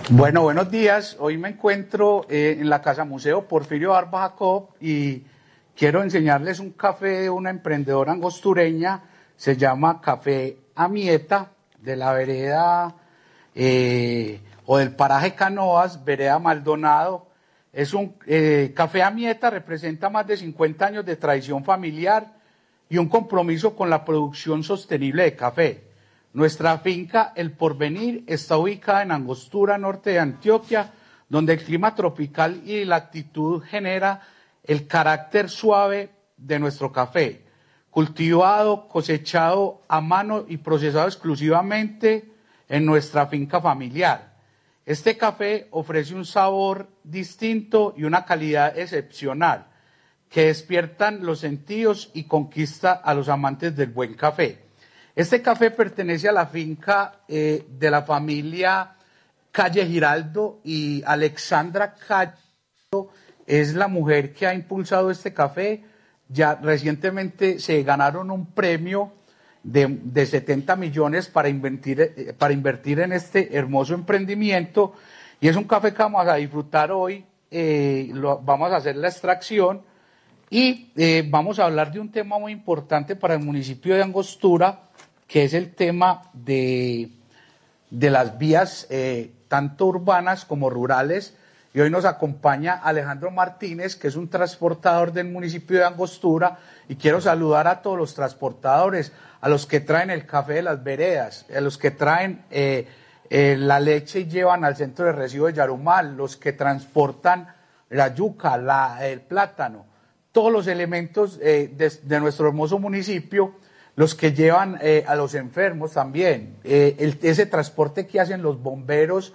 Bueno, buenos días. Hoy me encuentro en la Casa Museo Porfirio Barba Jacob y quiero enseñarles un café de una emprendedora angostureña. Se llama Café Amieta, de la vereda o del paraje Canoas, vereda Maldonado. Es un Café Amieta representa más de 50 años de tradición familiar y un compromiso con la producción sostenible de café. Nuestra finca El Porvenir está ubicada en Angostura, norte de Antioquia, donde el clima tropical y la altitud genera el carácter suave de nuestro café, cultivado, cosechado a mano y procesado exclusivamente en nuestra finca familiar. Este café ofrece un sabor distinto y una calidad excepcional que despiertan los sentidos y conquista a los amantes del buen café. Este café pertenece a la finca de la familia Calle Giraldo y Alexandra Calle es la mujer que ha impulsado este café. Ya recientemente se ganaron un premio de 70 millones para invertir en este hermoso emprendimiento y es un café que vamos a disfrutar hoy. Vamos a hacer la extracción y vamos a hablar de un tema muy importante para el municipio de Angostura, que es el tema de las vías tanto urbanas como rurales. Y hoy nos acompaña Alejandro Martínez, que es un transportador del municipio de Angostura, y quiero saludar a todos los transportadores, a los que traen el café de las veredas, a los que traen la leche y llevan al centro de residuo de Yarumal, los que transportan la yuca, el plátano, todos los elementos de nuestro hermoso municipio, los que llevan a los enfermos también, ese transporte que hacen los bomberos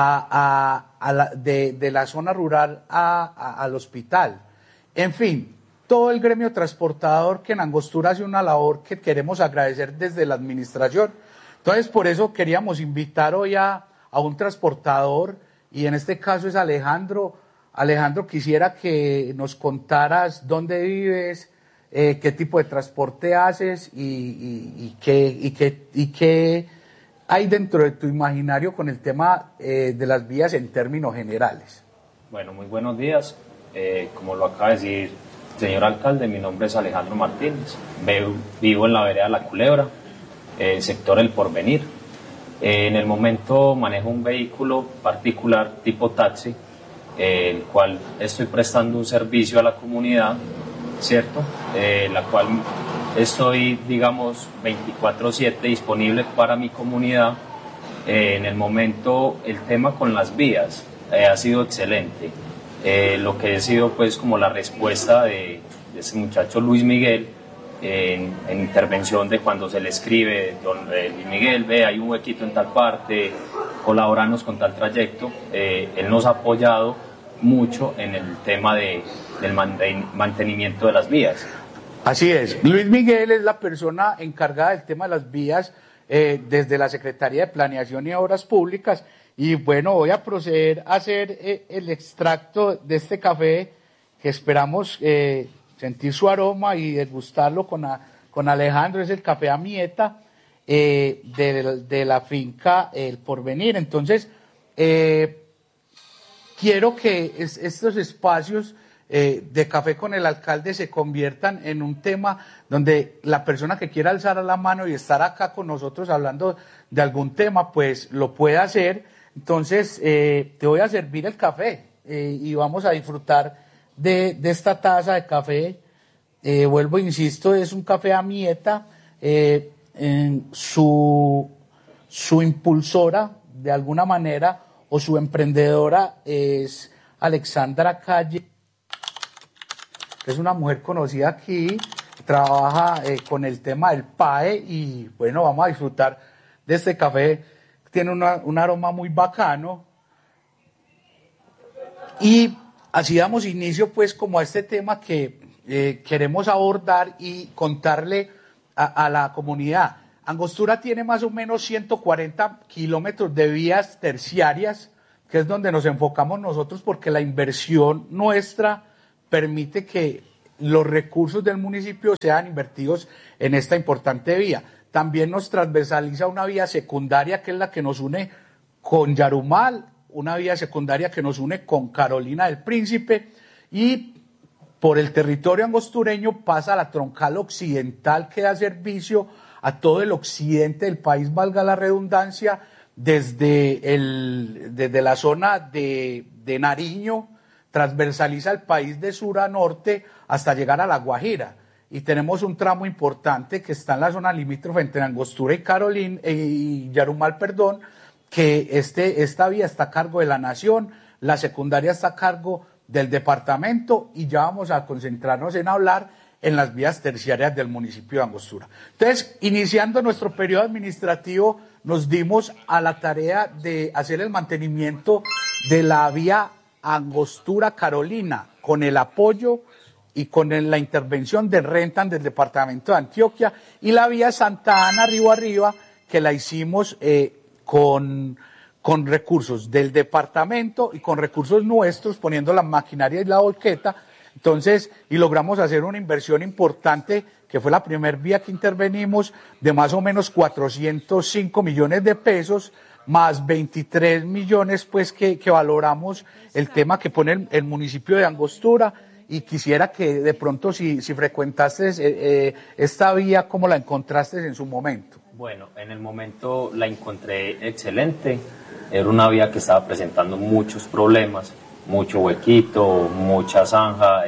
de la zona rural al hospital. En fin, todo el gremio transportador que en Angostura hace una labor que queremos agradecer desde la administración. Entonces, por eso queríamos invitar hoy a un transportador, y en este caso es Alejandro. Alejandro, quisiera que nos contaras dónde vives, qué tipo de transporte haces y qué hay dentro de tu imaginario con el tema de las vías en términos generales. Bueno, muy buenos días. Como lo acaba de decir el señor alcalde, mi nombre es Alejandro Martínez. Vivo en la vereda La Culebra, sector El Porvenir. En el momento manejo un vehículo particular tipo taxi, el cual estoy prestando un servicio a la comunidad, ¿cierto? La cual estoy, digamos, 24/7 disponible para mi comunidad. En el momento, el tema con las vías ha sido excelente. Lo que ha sido, pues, como la respuesta de ese muchacho Luis Miguel en intervención de cuando se le escribe, don Luis Miguel, ve, hay un huequito en tal parte, colaboranos con tal trayecto. Él nos ha apoyado mucho en el tema del mantenimiento de las vías. Así es, Luis Miguel es la persona encargada del tema de las vías desde la Secretaría de Planeación y Obras Públicas. Y bueno, voy a proceder a hacer el extracto de este café, que esperamos sentir su aroma y degustarlo con Alejandro. Es el Café Amieta de la finca El Porvenir. Entonces, quiero que estos espacios de café con el alcalde se conviertan en un tema donde la persona que quiera alzar la mano y estar acá con nosotros hablando de algún tema, pues lo pueda hacer. Entonces, te voy a servir el café y vamos a disfrutar de esta taza de café. Vuelvo, insisto, es un Café Amieta. En su impulsora, de alguna manera, o su emprendedora es Alexandra Calle. Es una mujer conocida aquí, trabaja con el tema del PAE y bueno, vamos a disfrutar de este café. Tiene un aroma muy bacano y así damos inicio pues como a este tema que queremos abordar y contarle a la comunidad. Angostura tiene más o menos 140 kilómetros de vías terciarias, que es donde nos enfocamos nosotros porque la inversión nuestra permite que los recursos del municipio sean invertidos en esta importante vía. También nos transversaliza una vía secundaria que es la que nos une con Yarumal una vía secundaria que nos une con Carolina del Príncipe y por el territorio angostureño pasa a la troncal occidental que da servicio a todo el occidente del país, valga la redundancia, desde la zona de Nariño, transversaliza el país de sur a norte hasta llegar a La Guajira. Y tenemos un tramo importante que está en la zona limítrofe entre Angostura y Yarumal, que esta vía está a cargo de la Nación, la secundaria está a cargo del departamento y ya vamos a concentrarnos en hablar en las vías terciarias del municipio de Angostura. Entonces, iniciando nuestro periodo administrativo, nos dimos a la tarea de hacer el mantenimiento de la vía Angostura-Carolina con el apoyo y con la intervención de Rentan del departamento de Antioquia y la vía Santa Ana Río Arriba que la hicimos con recursos del departamento y con recursos nuestros, poniendo la maquinaria y la volqueta. Entonces, y logramos hacer una inversión importante, que fue la primera vía que intervenimos, de más o menos 405 millones de pesos, más 23 millones, pues, que valoramos el tema que pone el municipio de Angostura. Y quisiera que de pronto, si frecuentaste esta vía, ¿cómo la encontraste en su momento? Bueno, en el momento la encontré excelente. Era una vía que estaba presentando muchos problemas, mucho huequito, mucha zanja,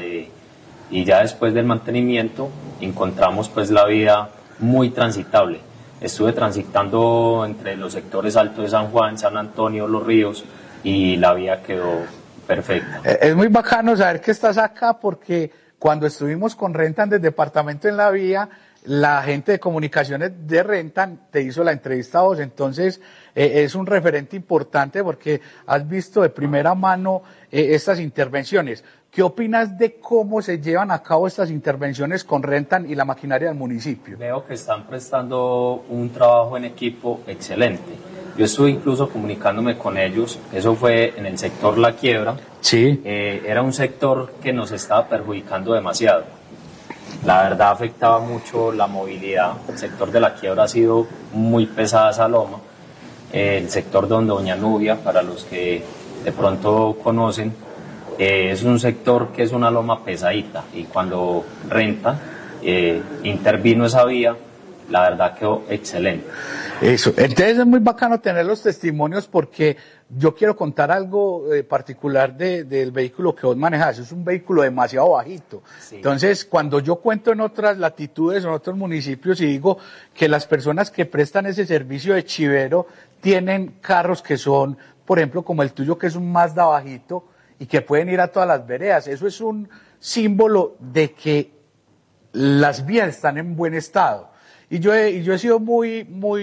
y ya después del mantenimiento encontramos pues la vía muy transitable. Estuve transitando entre los sectores Alto de San Juan, San Antonio, Los Ríos, y la vía quedó perfecta. Es muy bacano saber que estás acá, porque cuando estuvimos con Rentan del departamento en la vía, la gente de comunicaciones de Rentan te hizo la entrevista a vos, entonces es un referente importante porque has visto de primera mano estas intervenciones. ¿Qué opinas de cómo se llevan a cabo estas intervenciones con Rentan y la maquinaria del municipio? Veo que están prestando un trabajo en equipo excelente. Yo estuve incluso comunicándome con ellos, eso fue en el sector La Quiebra. Sí. Era un sector que nos estaba perjudicando demasiado. La verdad afectaba mucho la movilidad. El sector de La Quiebra ha sido muy pesada esa loma. El sector donde Doña Nubia, para los que de pronto conocen, es un sector que es una loma pesadita, y cuando Rentan intervino esa vía, la verdad quedó excelente. Eso, entonces es muy bacano tener los testimonios, porque yo quiero contar algo particular del vehículo que vos manejás. Es un vehículo demasiado bajito. Sí. Entonces, cuando yo cuento en otras latitudes, en otros municipios, y digo que las personas que prestan ese servicio de chivero tienen carros que son, por ejemplo, como el tuyo, que es un Mazda bajito y que pueden ir a todas las veredas, eso es un símbolo de que las vías están en buen estado. Y yo he sido muy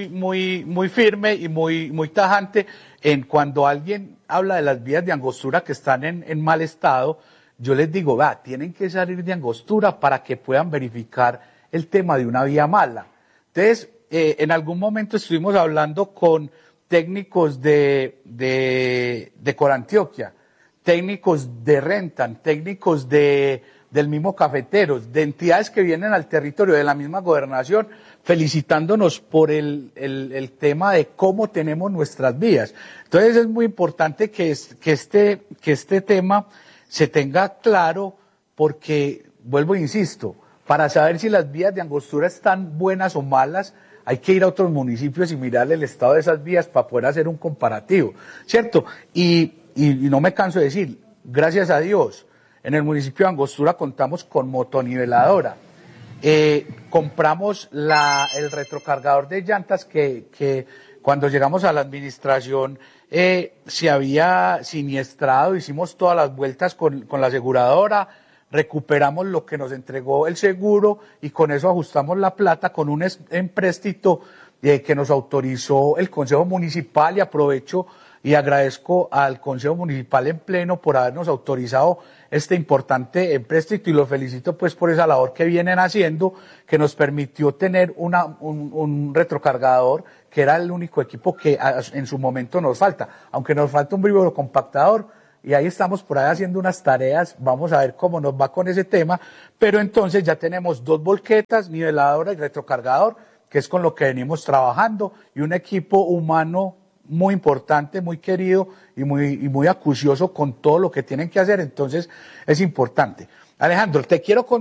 firme y muy tajante en cuando alguien habla de las vías de Angostura que están en mal estado. Yo les digo, tienen que salir de Angostura para que puedan verificar el tema de una vía mala. Entonces, en algún momento estuvimos hablando con técnicos de Corantioquia, técnicos de Rentan, técnicos del mismo Cafeteros, de entidades que vienen al territorio de la misma gobernación, felicitándonos por el tema de cómo tenemos nuestras vías. Entonces es muy importante que este tema se tenga claro, porque, vuelvo e insisto, para saber si las vías de Angostura están buenas o malas, hay que ir a otros municipios y mirar el estado de esas vías para poder hacer un comparativo, ¿cierto? Y no me canso de decir, gracias a Dios, en el municipio de Angostura contamos con motoniveladora. Compramos el retrocargador de llantas que cuando llegamos a la administración se había siniestrado, hicimos todas las vueltas con la aseguradora, recuperamos lo que nos entregó el seguro y con eso ajustamos la plata con un empréstito que nos autorizó el Consejo Municipal, y aprovecho y agradezco al Consejo Municipal en pleno por habernos autorizado este importante empréstito, y los felicito pues por esa labor que vienen haciendo, que nos permitió tener un retrocargador, que era el único equipo que en su momento nos falta, aunque nos falta un vívoro compactador, y ahí estamos por ahí haciendo unas tareas, vamos a ver cómo nos va con ese tema, pero entonces ya tenemos 2 volquetas, niveladora y retrocargador, que es con lo que venimos trabajando, y un equipo humano muy importante, muy querido y muy acucioso con todo lo que tienen que hacer, entonces es importante. Alejandro, te quiero